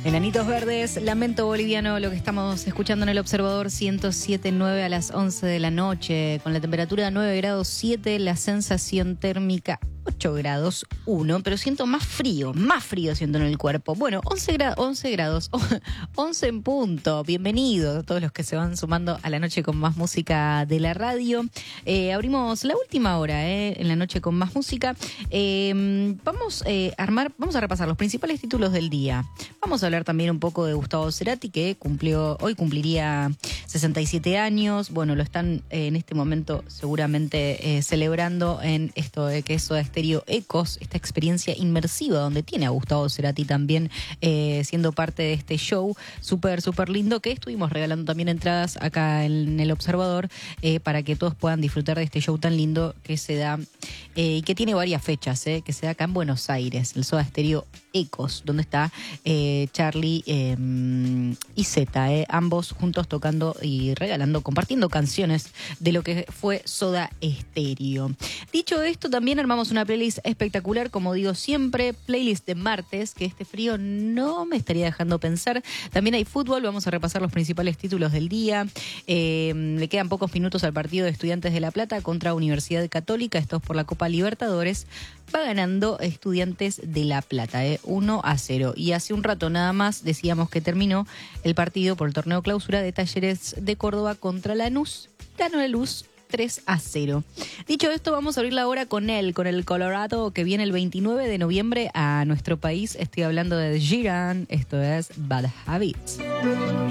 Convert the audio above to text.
Enanitos Verdes, Lamento Boliviano, lo que estamos escuchando en el Observador 107.9 a las 11 de la noche, con la temperatura 9 grados 7, la sensación térmica 8 grados 1, pero siento más frío siento en el cuerpo. Bueno, 11 grados, 11 en punto. Bienvenidos a todos los que se van sumando a la noche con más música de la radio. Abrimos la última hora en la noche con más música. Vamos a repasar los principales títulos del día. Vamos a hablar también un poco de Gustavo Cerati, que hoy cumpliría 67 años. Bueno, lo están en este momento seguramente celebrando en esto de que es Soda Stereo Ecos, esta experiencia inmersiva donde tiene a Gustavo Cerati también siendo parte de este show súper lindo, que estuvimos regalando también entradas acá en el Observador para que todos puedan disfrutar de este show tan lindo que se da y que tiene varias fechas, que se da acá en Buenos Aires, el Soda Stereo Ecos, donde está Charlie y Zeta, ambos juntos tocando y regalando, compartiendo canciones de lo que fue Soda Stereo. Dicho esto, también armamos una playlist espectacular, como digo siempre, playlist de martes, que este frío no me estaría dejando pensar. También hay fútbol, vamos a repasar los principales títulos del día. Le quedan pocos minutos al partido de Estudiantes de La Plata contra Universidad Católica, esto es por la Copa Libertadores. Va ganando Estudiantes de La Plata, 1-0. Y hace un rato nada más decíamos que terminó el partido por el torneo clausura de Talleres de Córdoba contra Lanús. Ganó Lanús 3-0. Dicho esto, vamos a abrir la hora con el Colorado, que viene el 29 de noviembre a nuestro país. Estoy hablando de Ed Sheeran, esto es Bad Habits.